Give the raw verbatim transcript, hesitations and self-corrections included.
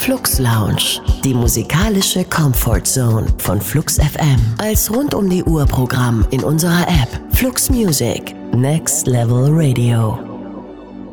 Flux Lounge, die musikalische Comfort Zone von Flux F M. Als rund um die Uhr Programm in unserer App Flux Music, Next Level Radio.